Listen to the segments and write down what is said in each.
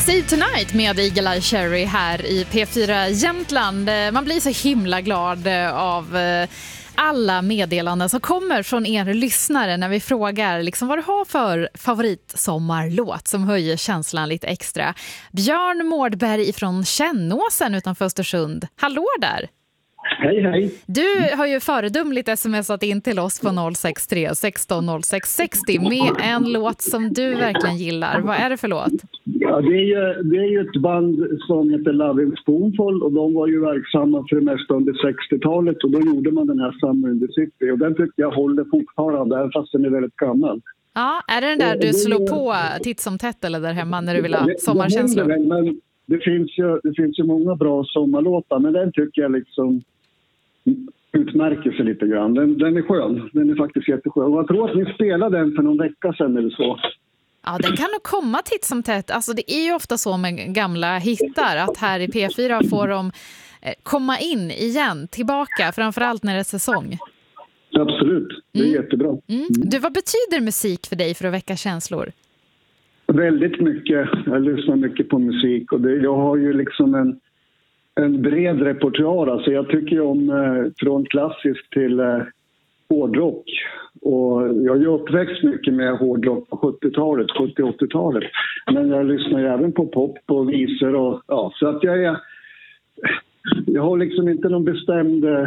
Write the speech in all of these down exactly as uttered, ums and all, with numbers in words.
Save Tonight med Eagle Eye Cherry här i P fyra Jämtland. Man blir så himla glad av alla meddelanden som kommer från er lyssnare när vi frågar liksom vad du har för favoritsommarlåt som höjer känslan lite extra. Björn Mårdberg från Kännåsen utanför Östersund. Hallå där! Hej, hej. Du har ju föredömligt smsat in till oss på noll sex tre sexton noll sex sextio med en låt som du verkligen gillar. Vad är det för låt? Ja, det är ju, det är ju ett band som heter Loving Spoonful och de var ju verksamma för det mesta under sextiotalet och då gjorde man den här Summer in the City och den tycker jag håller fortfarande även fast den är väldigt gammal. Ja, är det den där du slår på titt som tätt eller där hemma när du vill ha sommarkänslor? Det, men det, finns ju, det finns ju många bra sommarlåtar men den tycker jag liksom utmärker sig lite grann. Den, den är skön. Den är faktiskt jätteskön. Och jag tror att ni spelade den för någon vecka sedan eller så. Ja, den kan nog komma titt som tätt. Alltså det är ju ofta så med gamla hittar att här i P fyra får de komma in igen, tillbaka, framförallt när det är säsong. Absolut, det är mm. jättebra. Mm. Du, vad betyder musik för dig för att väcka känslor? Väldigt mycket. Jag lyssnar mycket på musik och det, jag har ju liksom en en bred repertoar. Alltså jag tycker om eh, från klassisk till eh, hårdrock. Och jag är ju uppväxt mycket med hårdrock på sjuttiotalet, sjuttio-åttiotalet. Men jag lyssnar ju även på pop och visor och ja, så att jag är jag har liksom inte någon bestämd eh,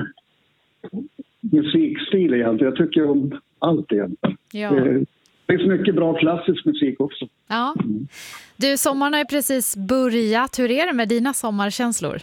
musikstil egentligen. Jag tycker om allt egentligen. Ja. Det, det finns mycket bra klassisk musik också. Ja. Du, sommaren har ju precis börjat. Hur är det med dina sommarkänslor?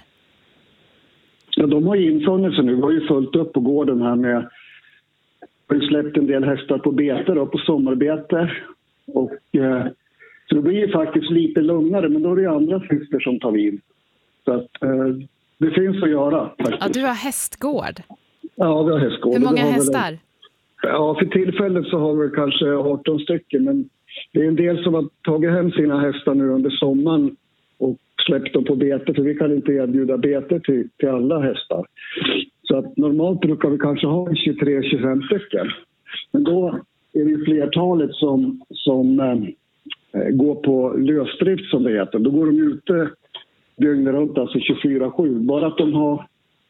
Ja, de har ju infunnit sig nu. Vi har ju följt upp på gården här med... Vi har ju släppt en del hästar på bete då, på sommarbete. Och, eh, så det blir ju faktiskt lite lugnare, men då är det ju andra syster som tar vid. Så att eh, det finns att göra faktiskt. Ja, du har hästgård. Ja, vi har hästgård. Hur många har hästar? En... Ja, för tillfället så har vi kanske arton stycken, men det är en del som har tagit hem sina hästar nu under sommaren och släppt dem på bete, för vi kan inte erbjuda bete till, till alla hästar. Så att normalt brukar vi kanske ha tjugotre till tjugofem stycken. Men då är det ju flertalet som, som eh, går på lösdrift som det heter. Då går de ute dygnet runt, alltså tjugofyra sju. Bara att de har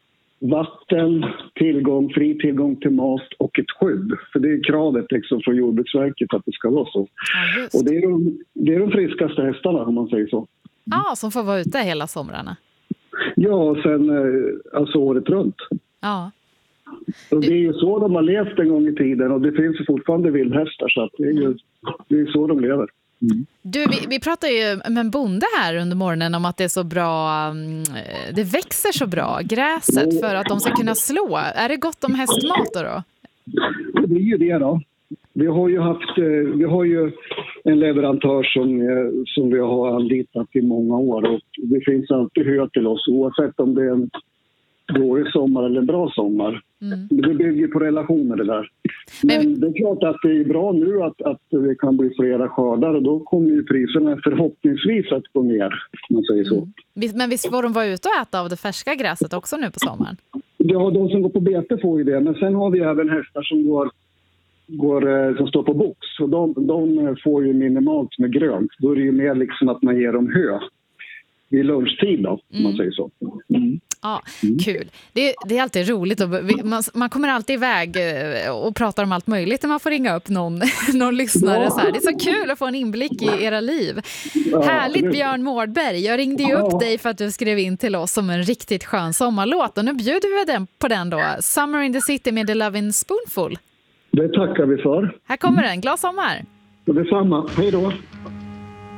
vatten, tillgång, fri tillgång till mat och ett skydd. För det är kravet liksom från Jordbruksverket att det ska vara så. Ja, och det är, de, det är de friskaste hästarna om man säger så. Ja, som får vara ute hela somrarna. Ja, och sen alltså året runt. Ja. Och det är ju så de har levt en gång i tiden och det finns ju fortfarande vildhästar så att det är ju det är så de lever. Mm. Du, vi, vi pratar ju med en bonde här under morgonen om att det är så bra, det växer så bra, gräset, för att de ska kunna slå. Är det gott om hästmat då? då? Det är ju det då. Vi har ju haft, vi har ju en leverantör som, som vi har anlitat i många år och det finns alltid hö till oss oavsett om det är en dålig sommar eller en bra sommar. Mm. Det bygger på relationer det där. Men, Men det är klart att det är bra nu att, att det kan bli flera skördar och då kommer ju priserna förhoppningsvis att gå ner, om man säger så. Mm. Men visst får de vara ute och äta av det färska gräset också nu på sommaren? Ja, de som går på bete får ju det. Men sen har vi även hästar som går, går som står på box och de, de får ju minimalt med grönt. Då är det ju mer liksom att man ger dem hö i lunchtid då, om mm. man säger så. Mm. Ja, kul. Det, det är alltid roligt. Och man, man kommer alltid iväg och pratar om allt möjligt när man får ringa upp någon, någon lyssnare. Ja. Så här. Det är så kul att få en inblick i era liv. Ja, härligt, Björn Mårdberg. Jag ringde ju upp ja. dig för att du skrev in till oss som en riktigt skön sommarlåt. Och nu bjuder vi den på den då. Summer in the City med The Loving Spoonful. Det tackar vi för. Här kommer den. Glad sommar. Det är samma. Hej då.